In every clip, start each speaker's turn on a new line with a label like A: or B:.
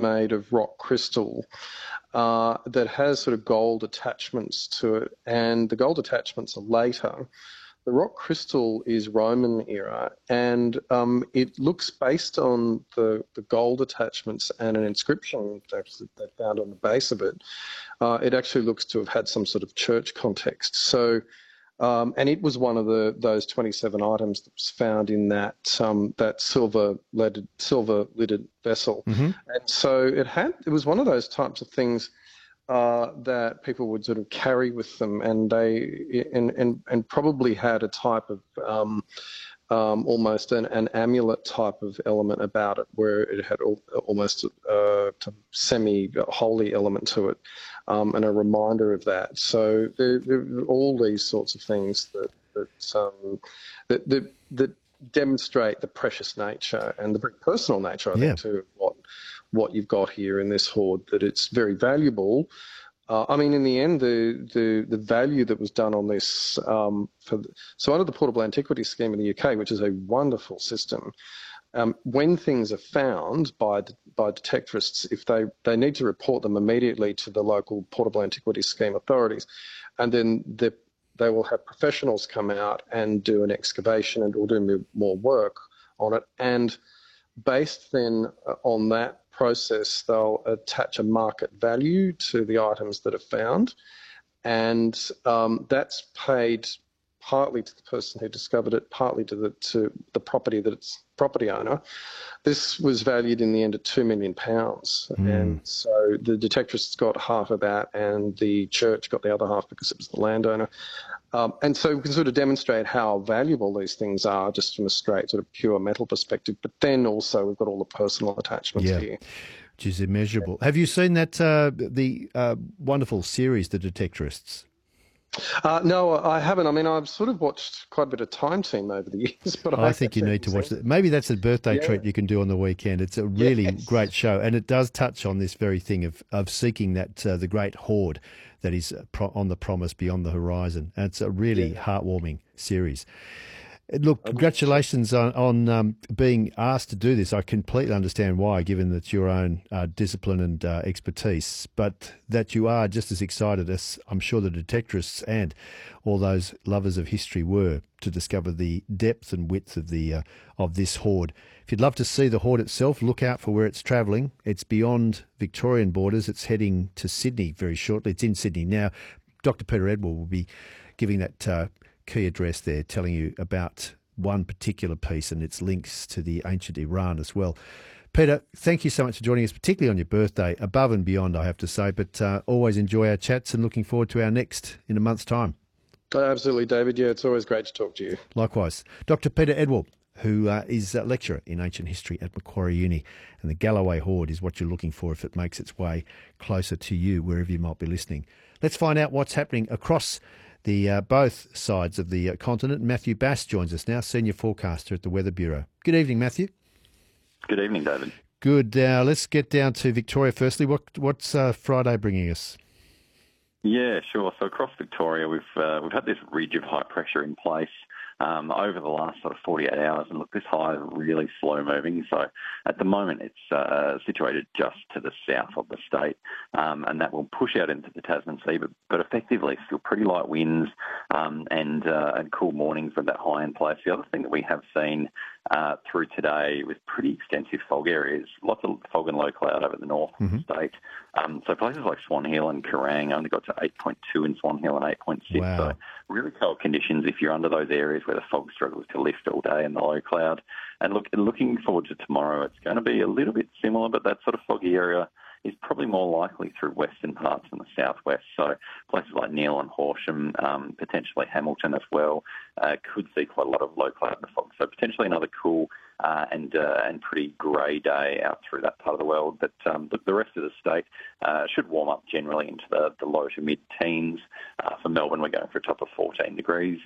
A: made of rock crystal that has sort of gold attachments to it, and the gold attachments are later. The rock crystal is Roman era, and it looks, based on the gold attachments and an inscription that they found on the base of it, it actually looks to have had some sort of church context. So, and it was one of those 27 items that was found in that that silver-lidded vessel.
B: Mm-hmm.
A: And so it was one of those types of things that people would sort of carry with them, and and probably had a type of almost an amulet type of element about it, where it had almost a semi-holy element to it, and a reminder of that. So there are all these sorts of things that demonstrate the precious nature and the very personal nature, I think, too, of what you've got here in this hoard, that it's very valuable. I mean, in the end, the value that was done on this, so under the Portable Antiquities Scheme in the UK, which is a wonderful system, when things are found by detectorists, if they need to report them immediately to the local Portable Antiquities Scheme authorities, and then they will have professionals come out and do an excavation and will do more work on it, and based then on that process, they'll attach a market value to the items that are found, and that's paid partly to the person who discovered it, partly to the property property owner. This was valued in the end at £2 million, and so the detectorists got half of that, and the church got the other half because it was the landowner. And so we can sort of demonstrate how valuable these things are just from a straight sort of pure metal perspective. But then also we've got all the personal attachments here.
B: Which is immeasurable. Have you seen that the wonderful series, The Detectorists?
A: No, I haven't. I mean, I've sort of watched quite a bit of Time Team over the years, but
B: I think you need to watch it. Maybe that's a birthday treat you can do on the weekend. It's a really great show, and it does touch on this very thing of seeking that the great hoard that is on the promise beyond the horizon. And it's a really heartwarming series. Look, congratulations on being asked to do this. I completely understand why, given that your own discipline and expertise, but that you are just as excited as I'm sure the detectorists and all those lovers of history were to discover the depth and width of this hoard. If you'd love to see the hoard itself, look out for where it's travelling. It's beyond Victorian borders. It's heading to Sydney very shortly. It's in Sydney now. Dr. Peter Edwell will be giving that key address there, telling you about one particular piece and its links to the ancient Iran as well. Peter, thank you so much for joining us, particularly on your birthday, above and beyond, I have to say, but always enjoy our chats and looking forward to our next in a month's time.
A: Absolutely, David. Yeah, it's always great to talk to you.
B: Likewise. Dr. Peter Edwell, who is a lecturer in ancient history at Macquarie Uni, and the Galloway hoard is what you're looking for if it makes its way closer to you, wherever you might be listening. Let's find out what's happening across the both sides of the continent. Matthew Bass joins us now, Senior Forecaster at the Weather Bureau. Good evening, Matthew.
C: Good evening, David.
B: Good. Now, let's get down to Victoria firstly. What's Friday bringing us?
C: Yeah, sure. So across Victoria, we've had this ridge of high pressure in place over the last sort of 48 hours. And look, this high is really slow moving. So at the moment, it's situated just to the south of the state, and that will push out into the Tasman Sea, but effectively still pretty light winds and cool mornings with that high in place. The other thing that we have seen through today was pretty extensive fog areas, lots of fog and low cloud over the north of the state. So places like Swan Hill and Kerrang only got to 8.2 in Swan Hill and 8.6.
B: Wow.
C: So really cold conditions if you're under those areas where the fog struggles to lift all day and the low cloud. And looking forward to tomorrow, it's going to be a little bit similar, but that sort of foggy area is probably more likely through western parts and the southwest. So places like Neil and Horsham, potentially Hamilton as well, could see quite a lot of low cloud and fog. So potentially another cool and pretty grey day out through that part of the world. But the rest of the state should warm up generally into the low to mid-teens. For Melbourne, we're going for a top of 14 degrees.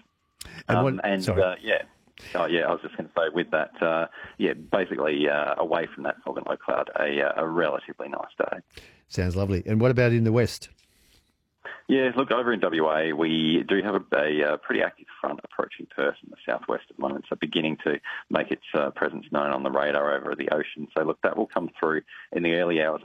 C: Oh, yeah, I was just going to say with that, basically away from that fog and low cloud, a relatively nice day.
B: Sounds lovely. And what about in the west?
C: Yeah, look, over in WA, we do have a pretty active front approaching Perth in the southwest at the moment, so beginning to make its presence known on the radar over the ocean. So, look, that will come through in the early hours